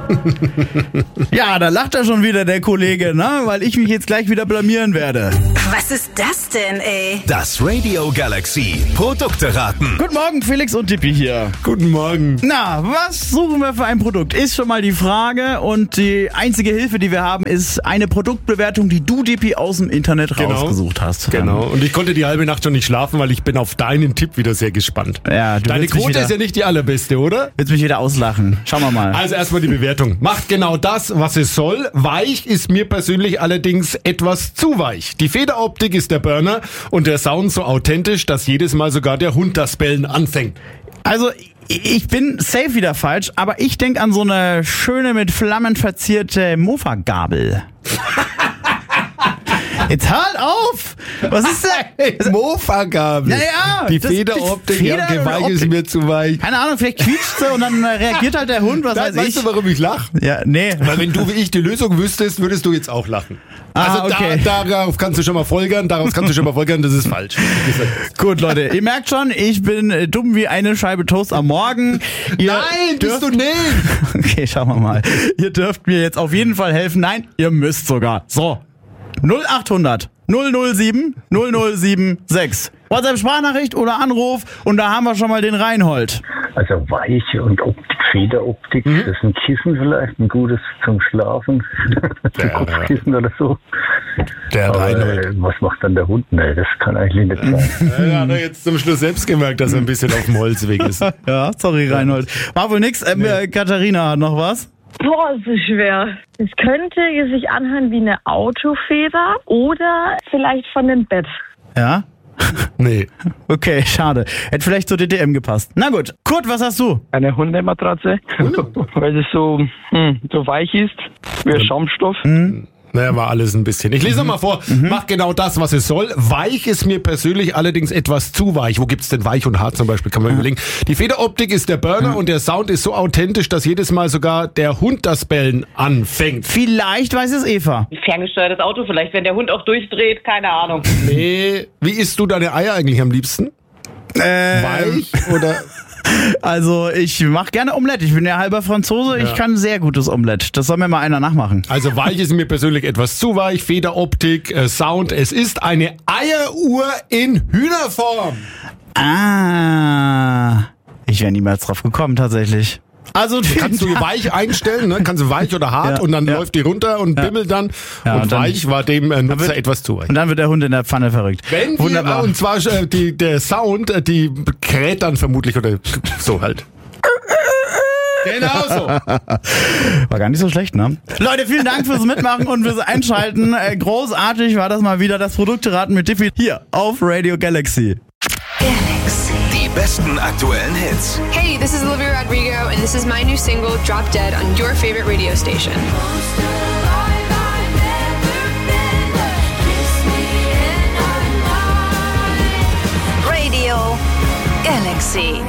Ja, da lacht er schon wieder, der Kollege, ne? Weil ich mich jetzt gleich wieder blamieren werde. Was ist das denn, ey? Das Radio Galaxy Produkte raten. Guten Morgen, Felix und Tippi hier. Guten Morgen. Na, was suchen wir für ein Produkt? Ist schon mal die Frage, und die einzige Hilfe, die wir haben, ist eine Produktbewertung, die du, Tippi, aus dem Internet rausgesucht hast. Genau. Und ich konnte die halbe Nacht schon nicht schlafen, weil ich bin auf deinen Tipp wieder sehr gespannt. Ja, du Deine willst mich Quote wieder- ist ja nicht die allerbeste, oder? Willst mich wieder auslachen? Schauen wir mal. Also erstmal die Bewertung. Macht genau das, was es soll. Weich ist mir persönlich allerdings etwas zu weich. Die Federoptik ist der Burner und der Sound so authentisch, dass jedes Mal sogar der Hund das Bellen anfängt. Also, ich bin safe wieder falsch, aber ich denke an so eine schöne, mit Flammen verzierte Mofa-Gabel. Jetzt hört auf! Was ist das? Mofa-Gabel. Naja, Die das- Federoptik, die ja, okay, weich ist Federoptik. mir zu weich. Keine Ahnung, vielleicht quietscht sie und dann reagiert halt der Hund, was weiß Weißt ich. du, warum ich lache? Ja, nee. Weil wenn du wie ich die Lösung wüsstest, würdest du jetzt auch lachen. Also okay. darauf kannst du schon mal folgern, das ist falsch. Gut, Leute, ihr merkt schon, ich bin dumm wie eine Scheibe Toast am Morgen. Ihr Nein, bist dürft- du nicht! Okay, schauen wir mal. Ihr dürft mir jetzt auf jeden Fall helfen. Nein, ihr müsst sogar. So, 0800 007 0076. WhatsApp-Sprachnachricht oder Anruf, und da haben wir schon mal den Reinhold. Also weich und Federoptik, das ist ein Kissen vielleicht, ein gutes zum Schlafen, ein Kopfkissen oder so. Der Aber Reinhold. was macht dann der Hund? Nee, das kann eigentlich nicht sein. Ja, hat er jetzt zum Schluss selbst gemerkt, dass er ein bisschen auf dem Holzweg ist. Ja, sorry, Reinhold. War wohl nix. Katharina hat noch was? Boah, ist so schwer. Es könnte sich anhören wie eine Autofeder oder vielleicht von dem Bett. Ja? Nee. Okay, schade. Hätte vielleicht zur DTM gepasst. Na gut. Kurt, was hast du? Eine Hundematratze, weil es so weich ist, wie Schaumstoff. Naja, war alles ein bisschen. Ich lese mal vor. Macht genau das, was es soll. Weich ist mir persönlich allerdings etwas zu weich. Wo gibt's denn weich und hart zum Beispiel? Kann man überlegen. Die Federoptik ist der Burner und der Sound ist so authentisch, dass jedes Mal sogar der Hund das Bellen anfängt. Vielleicht weiß es Eva. Ferngesteuertes Auto vielleicht, wenn der Hund auch durchdreht, keine Ahnung. Nee. Wie isst du deine Eier eigentlich am liebsten? Weich oder... Also, ich mache gerne Omelette. Ich bin ja halber Franzose. Ich kann sehr gutes Omelette. Das soll mir mal einer nachmachen. Also weich ist mir persönlich etwas zu weich. Federoptik, Sound. Es ist eine Eieruhr in Hühnerform. Ah. Ich wäre niemals drauf gekommen, tatsächlich. Also, Kannst du weich einstellen, ne? Kannst du weich oder hart Ja, und dann ja. läuft die runter und bimmelt dann. Ja, und und dann- weich war dem Nutzer wird- etwas zu weich. Und dann wird der Hund in der Pfanne verrückt. Wenn Wunderbar. und zwar der Sound, die kräht dann vermutlich oder so halt. Genau so. War gar nicht so schlecht, ne? Leute, vielen Dank fürs Mitmachen und fürs Einschalten. Großartig war das mal wieder, das Produkteraten mit Diffie hier auf Radio Galaxy. Die besten aktuellen Hits. Hey, this is Olivia Rodrigo, and this is my new single, Drop Dead, on your favorite radio station. Radio Galaxy.